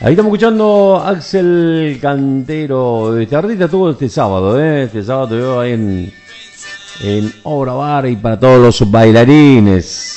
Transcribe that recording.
Ahí estamos escuchando Axel Cantero. Este artista estuvo este sábado, Este sábado te veo ahí en Obra Bar y para todos los bailarines.